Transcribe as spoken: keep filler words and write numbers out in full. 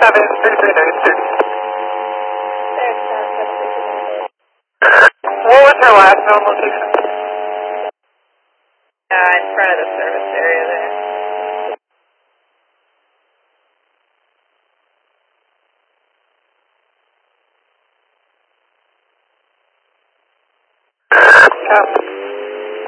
seven three three nine two. What was her last known location? Uh, in front of the service area there. Copy.